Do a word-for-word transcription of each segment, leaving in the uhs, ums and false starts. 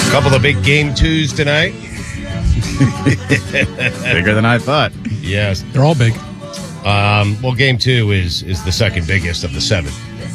Couple of big game twos tonight. Bigger than I thought. Yes. They're all big. Um, well, game two is is the second biggest of the seven.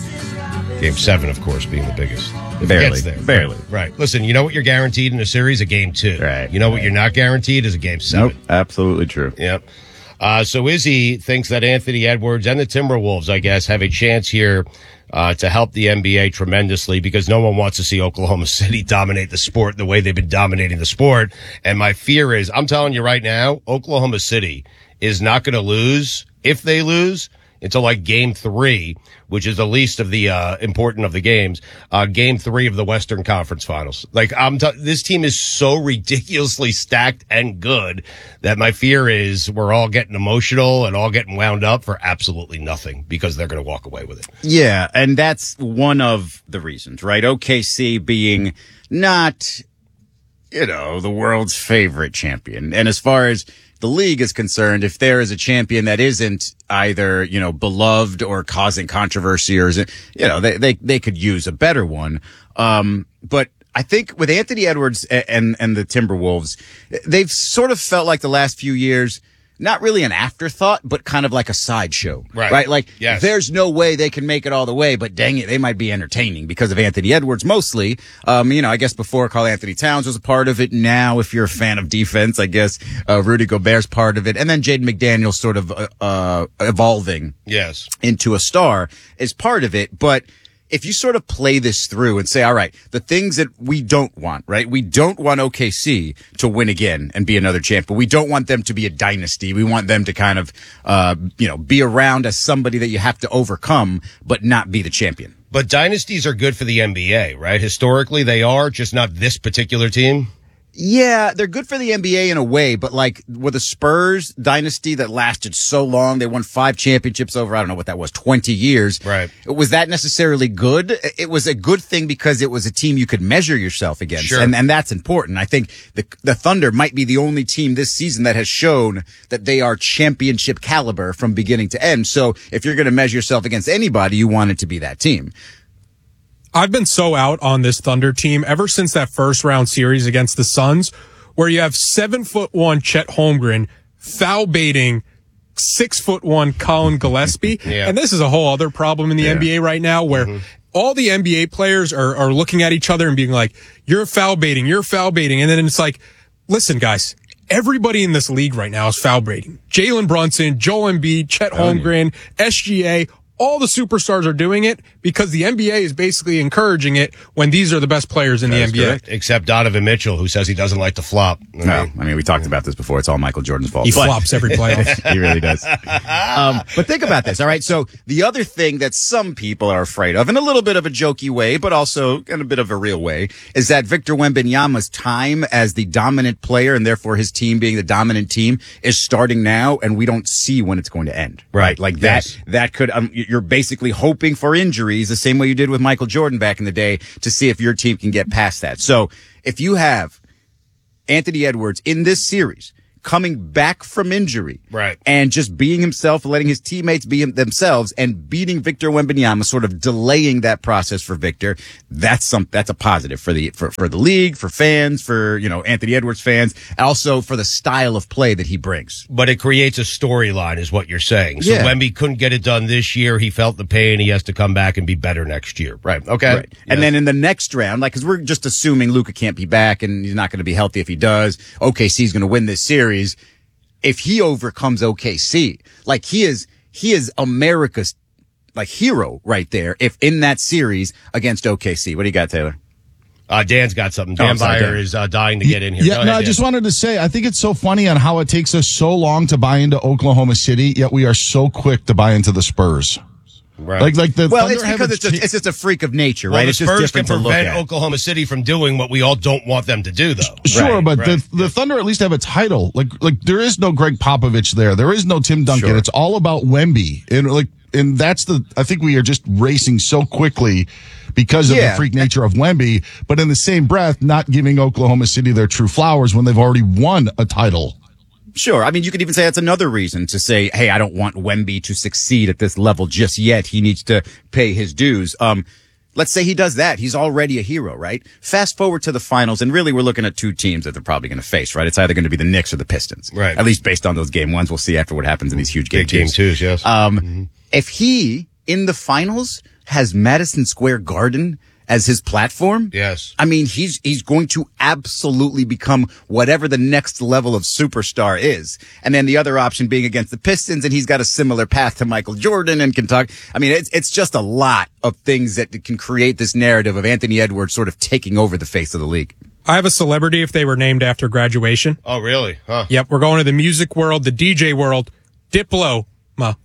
Game seven, of course, being the biggest. If Barely. it gets there. Barely. Right. Listen, you know what you're guaranteed in a series? A game two. Right. You know what you're not guaranteed is a game seven. Nope. Absolutely true. Yep. Uh, so Izzy thinks that Anthony Edwards and the Timberwolves, I guess, have a chance here uh, to help the N B A tremendously because no one wants to see Oklahoma City dominate the sport the way they've been dominating the sport. And my fear is, I'm telling you right now, Oklahoma City is not going to lose, if they lose, until like game three, which is the least of the uh important of the games, uh game three of the Western Conference Finals. Like I'm t- this team is so ridiculously stacked and good that my fear is we're all getting emotional and all getting wound up for absolutely nothing because they're going to walk away with it. Yeah, and that's one of the reasons, right? O K C being not, you know, the world's favorite champion. And as far as the league is concerned, if there is a champion that isn't either, you know, beloved or causing controversy or, you know, they, they, they could use a better one. Um, but I think with Anthony Edwards and, and the Timberwolves, they've sort of felt like the last few years, not really an afterthought, but kind of like a sideshow, right? Right? Like, yes. There's no way they can make it all the way, but dang it, they might be entertaining because of Anthony Edwards mostly. Um, you know, I guess before Karl Anthony Towns was a part of it. Now, if you're a fan of defense, I guess, uh, Rudy Gobert's part of it. And then Jaden McDaniel sort of, uh, uh, evolving. Yes. Into a star is part of it. But if you sort of play this through and say, all right, the things that we don't want, right? We don't want O K C to win again and be another champ, but we don't want them to be a dynasty. We want them to kind of, uh, you know, be around as somebody that you have to overcome, but not be the champion. But dynasties are good for the N B A, right? Historically, they are, just not this particular team. Yeah, they're good for the N B A in a way, but like with the Spurs dynasty that lasted so long, they won five championships over, I don't know what that was, twenty years. Right. Was that necessarily good? It was a good thing because it was a team you could measure yourself against. Sure. And, and that's important. I think the, the Thunder might be the only team this season that has shown that they are championship caliber from beginning to end. So if you're going to measure yourself against anybody, you want it to be that team. I've been so out on this Thunder team ever since that first round series against the Suns, where you have seven foot one Chet Holmgren foul baiting six foot one Colin Gillespie. Yeah. And this is a whole other problem in the Yeah. N B A right now where mm-hmm. all the N B A players are, are looking at each other and being like, you're foul baiting, you're foul baiting. And then it's like, listen, guys, everybody in this league right now is foul baiting. Jalen Brunson, Joel Embiid, Chet Holmgren, S G A, all the superstars are doing it because the N B A is basically encouraging it when these are the best players in That the is N B A. correct. Except Donovan Mitchell, who says he doesn't like to flop. I No, mean, I mean, we talked about this before. It's all Michael Jordan's fault. He But- flops every playoff. He really does. Um, but think about this. All right. So the other thing that some people are afraid of in a little bit of a jokey way, but also in a bit of a real way, is that Victor Wembanyama's time as the dominant player and therefore his team being the dominant team is starting now. And we don't see when it's going to end. Right. Like that, Yes. that could, um, you're basically hoping for injuries the same way you did with Michael Jordan back in the day to see if your team can get past that. So if you have Anthony Edwards in this series coming back from injury, right, and just being himself, letting his teammates be themselves, and beating Victor Wembanyama, sort of delaying that process for Victor, that's some that's a positive for the for for the league, for fans, for you know Anthony Edwards fans, also for the style of play that he brings. But it creates a storyline, is what you're saying. So Yeah. Wemby couldn't get it done this year. He felt the pain. He has to come back and be better next year. Right. Okay. Right. And then in the next round, like, because we're just assuming Luka can't be back and he's not going to be healthy if he does. O K C is going to win this series. If he overcomes O K C, like he is, he is America's like hero right there. If in that series against O K C, what do you got, Taylor? Uh, Dan's got something. Oh, Dan I'm sorry, Byer Dan. is uh, dying to get in here. Yeah, Go no, ahead, I Dan. just wanted to say, I think it's so funny on how it takes us so long to buy into Oklahoma City, yet we are so quick to buy into the Spurs. Right. Like, like the Well, Thunder it's because haven't it's just, cha- it's just a freak of nature, well, right? the It's just Spurs can different to look prevent at. Oklahoma City from doing what we all don't want them to do, though. Sure, Right, but right. the the Thunder at least have a title. Like like there is no Greg Popovich there. There is no Tim Duncan. Sure. It's all about Wemby. And like and that's the I think we are just racing so quickly because of Yeah. the freak nature of Wemby, but in the same breath not giving Oklahoma City their true flowers when they've already won a title. Sure. I mean, you could even say that's another reason to say, hey, I don't want Wemby to succeed at this level just yet. He needs to pay his dues. Um, Let's say he does that. He's already a hero, right? Fast forward to the finals, and really we're looking at two teams that they're probably going to face, right? It's either going to be the Knicks or the Pistons. Right. At least based on those game ones. We'll see after what happens in these huge game Big game twos, yes. Um, mm-hmm. If he, in the finals, has Madison Square Garden as his platform. Yes. I mean, he's, he's going to absolutely become whatever the next level of superstar is. And then the other option being against the Pistons, and he's got a similar path to Michael Jordan and Kentucky. I mean, it's, it's just a lot of things that can create this narrative of Anthony Edwards sort of taking over the face of the league. I have a celebrity if they were named after graduation. Oh, really? Huh. Yep. We're going to the music world, the D J world. Diplo. Ma.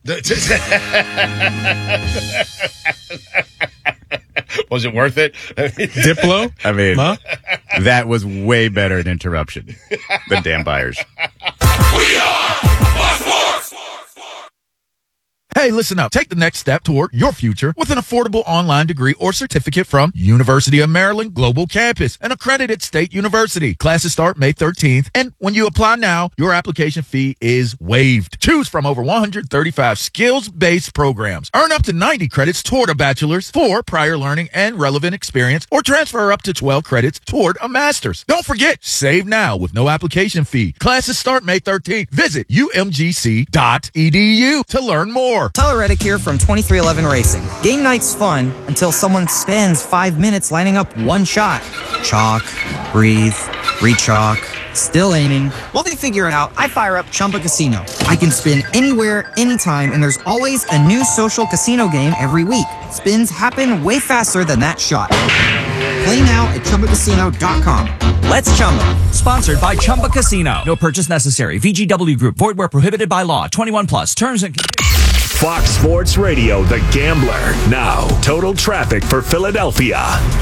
Was it worth it? Diplo? I mean, Ma? That was way better an interruption than Dan Byers. We are Fox Sports. Hey, listen up. Take the next step toward your future with an affordable online degree or certificate from University of Maryland Global Campus, an accredited state university. Classes start May thirteenth, and when you apply now, your application fee is waived. Choose from over one hundred thirty-five skills-based programs. Earn up to ninety credits toward a bachelor's for prior learning and relevant experience, or transfer up to twelve credits toward a master's. Don't forget, save now with no application fee. Classes start May thirteenth. Visit U M G C dot E D U to learn more. Tyler Reddick here from twenty-three eleven Racing. Game night's fun until someone spends five minutes lining up one shot. Chalk, breathe, re-chalk, still aiming. While they figure it out, I fire up Chumba Casino. I can spin anywhere, anytime, and there's always a new social casino game every week. Spins happen way faster than that shot. Play now at Chumba Casino dot com. Let's Chumba. Sponsored by Chumba Casino. No purchase necessary. V G W Group. Void where prohibited by law. twenty-one plus. Terms and conditions. Fox Sports Radio, The Gambler. Now, total traffic for Philadelphia.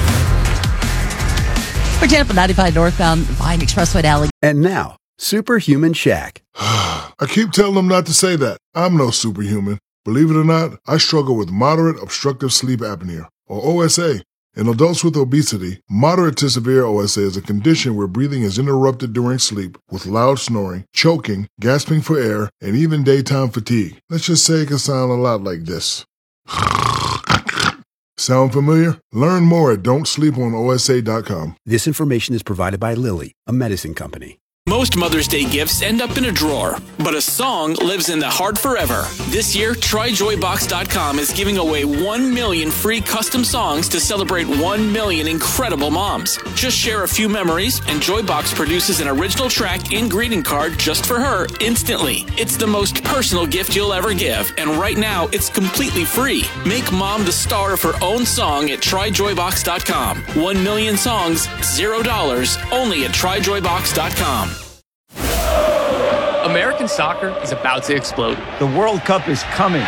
For Tampa, ninety-five northbound, Vine Expressway to Alley. And now, Superhuman Shaq. I keep telling them not to say that. I'm no superhuman. Believe it or not, I struggle with moderate obstructive sleep apnea, or O S A. In adults with obesity, moderate to severe O S A is a condition where breathing is interrupted during sleep with loud snoring, choking, gasping for air, and even daytime fatigue. Let's just say it can sound a lot like this. Sound familiar? Learn more at don't sleep on O S A dot com. This information is provided by Lilly, a medicine company. Most Mother's Day gifts end up in a drawer, but a song lives in the heart forever. This year, Try Joy Box dot com is giving away one million free custom songs to celebrate one million incredible moms. Just share a few memories, and Joybox produces an original track and greeting card just for her instantly. It's the most personal gift you'll ever give, and right now, it's completely free. Make mom the star of her own song at Try Joy Box dot com. One million songs, zero dollars, only at Try Joy Box dot com. American soccer is about to explode. The World Cup is coming.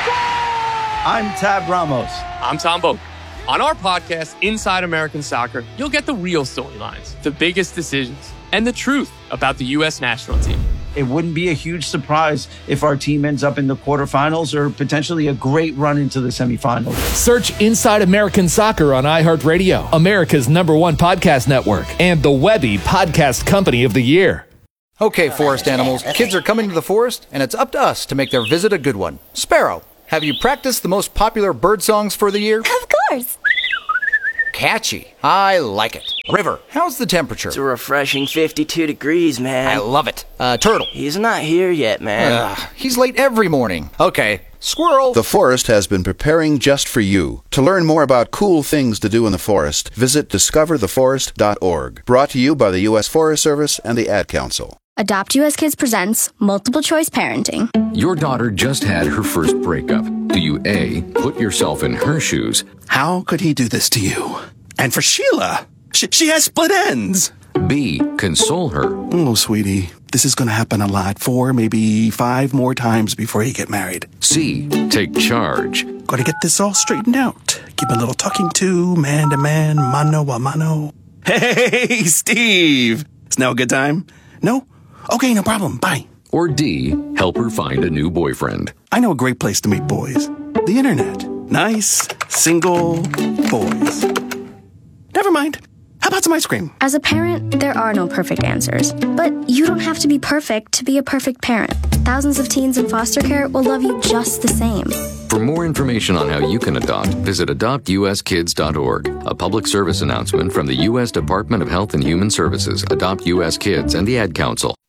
I'm Tab Ramos. I'm Tom Boak. On our podcast, Inside American Soccer, you'll get the real storylines, the biggest decisions, and the truth about the U S national team. It wouldn't be a huge surprise if our team ends up in the quarterfinals or potentially a great run into the semifinals. Search Inside American Soccer on iHeartRadio, America's number one podcast network, and the Webby Podcast Company of the Year. Okay, forest animals, kids are coming to the forest, and it's up to us to make their visit a good one. Sparrow, have you practiced the most popular bird songs for the year? Of course. Catchy. I like it. River, how's the temperature? It's a refreshing fifty-two degrees, man. I love it. Uh, Turtle. He's not here yet, man. Uh, he's late every morning. Okay. Squirrel. The forest has been preparing just for you. To learn more about cool things to do in the forest, visit discover the forest dot org. Brought to you by the U S Forest Service and the Ad Council. Adopt U S Kids presents Multiple Choice Parenting. Your daughter just had her first breakup. Do you A, put yourself in her shoes? How could he do this to you? And for Sheila, she, she has split ends. B, console her. Oh, sweetie, this is going to happen a lot. Four, maybe five more times before you get married. C, take charge. Got to get this all straightened out. Give a little talking to, man to man, mano a mano. Hey, Steve. It's now a good time? No? Okay, no problem. Bye. Or D, help her find a new boyfriend. I know a great place to meet boys. The internet. Nice, single boys. Never mind. How about some ice cream? As a parent, there are no perfect answers. But you don't have to be perfect to be a perfect parent. Thousands of teens in foster care will love you just the same. For more information on how you can adopt, visit adopt u s kids dot org. A public service announcement from the U S Department of Health and Human Services, Adopt U S Kids, and the Ad Council.